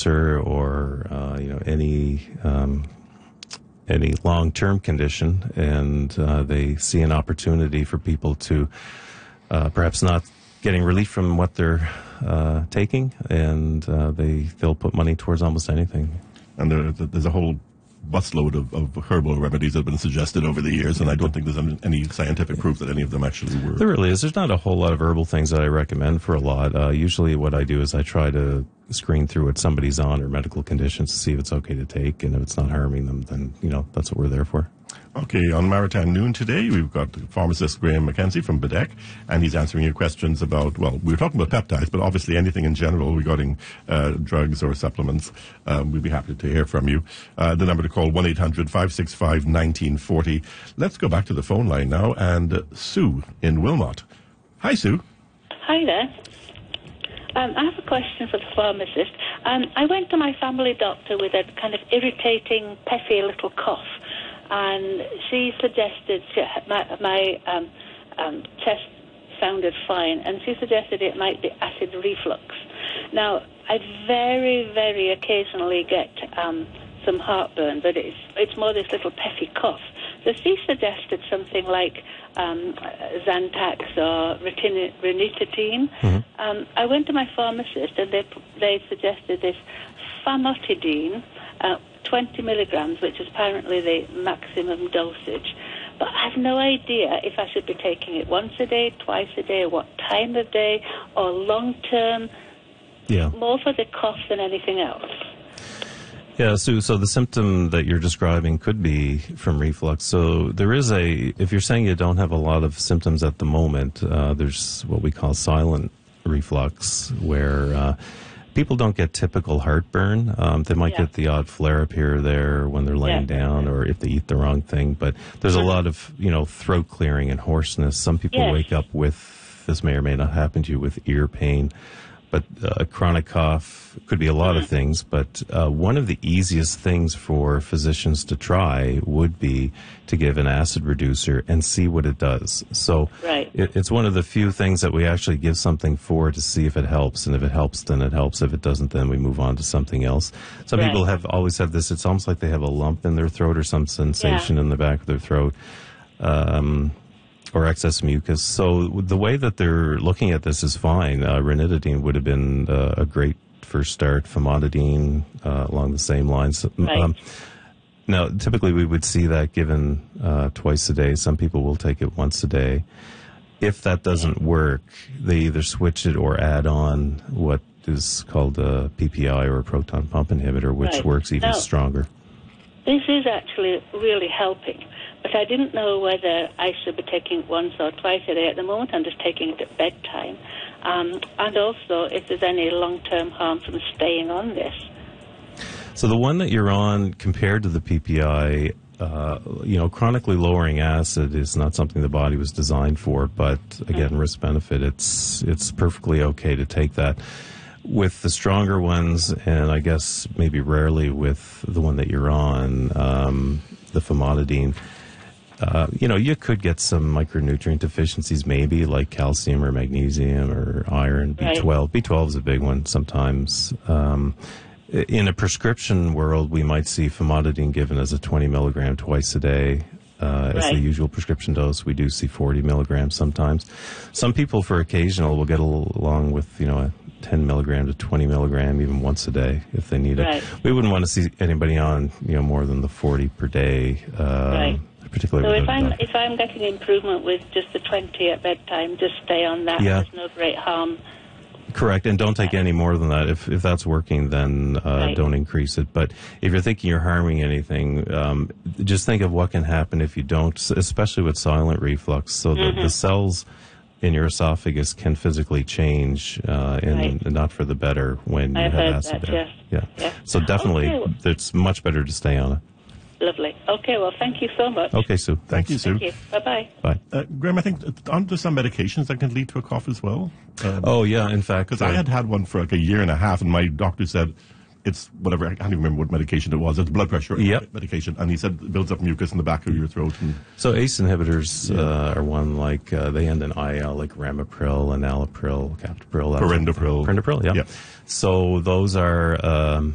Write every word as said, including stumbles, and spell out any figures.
cancer or uh, you know any um, any long-term condition, and uh, they see an opportunity for people to uh, perhaps not getting relief from what they're uh, taking, and uh, they they'll put money towards almost anything. And there, there's a whole busload of, of herbal remedies that have been suggested over the years, and I don't think there's any scientific proof that any of them actually work. There really is. There's not a whole lot of herbal things that I recommend for a lot. Uh, usually what I do is I try to screen through what somebody's on or medical conditions to see if it's okay to take, and if it's not harming them, then, you know, that's what we're there for. Okay, on Maritime Noon today, we've got pharmacist Graham McKenzie from B D E C, and he's answering your questions about, well, we were talking about peptides, but obviously anything in general regarding uh, drugs or supplements. Um, we'd be happy to hear from you. Uh, the number to call, one eight hundred five six five one nine four zero. Let's go back to the phone line now, and uh, Sue in Wilmot. Hi, Sue. Hi there. Um, I have a question for the pharmacist. Um, I went to my family doctor with a kind of irritating, puffy little cough, and she suggested she, my, my um, um, chest sounded fine, and she suggested it might be acid reflux. Now, I very, very occasionally get um, some heartburn, but it's it's more this little puffy cough. So she suggested something like um, Zantac or retin- ranitidine. Mm-hmm. Um, I went to my pharmacist, and they they suggested this famotidine, uh, twenty milligrams, which is apparently the maximum dosage. But I have no idea if I should be taking it once a day, twice a day, what time of day, or long term. Yeah. More for the cough than anything else. Yeah, Sue, so the symptom that you're describing could be from reflux. So there is a, if you're saying you don't have a lot of symptoms at the moment, uh, there's what we call silent reflux, where uh, people don't get typical heartburn. Um, they might Yeah. get the odd flare-up here or there when they're laying Yeah. down, or if they eat the wrong thing. But there's a lot of, you know, throat clearing and hoarseness. Some people Yes. wake up with, this may or may not happen to you, with ear pain. But uh, chronic cough could be a lot of things, but uh, one of the easiest things for physicians to try would be to give an acid reducer and see what it does. So Right. it, it's one of the few things that we actually give something for to see if it helps, and if it helps, then it helps. If it doesn't, then we move on to something else. Some Right. people have always have this, it's almost like they have a lump in their throat or some sensation Yeah. in the back of their throat. Um, or excess mucus. So the way that they're looking at this is fine. Uh, ranitidine would have been uh, a great first start. Famotidine uh, along the same lines. Right. Um, now, typically we would see that given uh, twice a day. Some people will take it once a day. If that doesn't work, they either switch it or add on what is called a P P I, or a proton pump inhibitor, which Right. works even Now, stronger. This is actually really helping, but I didn't know whether I should be taking it once or twice a day. At the moment, I'm just taking it at bedtime. Um, and also, if there's any long-term harm from staying on this. So the one that you're on, compared to the P P I, uh, you know, chronically lowering acid is not something the body was designed for, but again, mm-hmm. risk-benefit, it's it's perfectly okay to take that. With the stronger ones, and I guess maybe rarely with the one that you're on, um, the famotidine, uh, you know, you could get some micronutrient deficiencies, maybe like calcium or magnesium or iron, B twelve. Right. B twelve is a big one sometimes. Um, in a prescription world, we might see famotidine given as a twenty milligram twice a day. Uh, as right. the usual prescription dose. We do see forty milligrams sometimes. Some people, for occasional, will get along with, you know, a ten milligram to twenty milligram even once a day if they need right. it. We wouldn't want to see anybody on, you know, more than the forty per day. Um, right. Particularly so if I'm if I'm getting improvement with just the twenty at bedtime, just stay on that. Yeah. There's no great harm. Correct, and don't take any more than that. If if that's working, then uh, right. don't increase it. But if you're thinking you're harming anything, um, just think of what can happen if you don't, especially with silent reflux. So mm-hmm. the, the cells in your esophagus can physically change, uh, and, right. and not for the better when I've you have heard acid that, there. Yes. Yeah. yes. So definitely, okay. it's much better to stay on it. Lovely. Okay, well, thank you so much. Okay, Sue. Thank you, Sue. Thank you. Bye-bye. Bye. Uh, Graham, I think, aren't there some medications that can lead to a cough as well? Um, oh, yeah, in fact. Because uh, I had had one for like a year and a half, and my doctor said it's whatever, I can't even remember what medication it was. It's blood pressure yep. medication. And he said it builds up mucus in the back of your throat. And so A C E inhibitors yeah. uh, are one like, uh, they end in I L, like ramipril, enalapril, captopril. Perindopril. Perindopril, yeah. Yep. So those are... Um,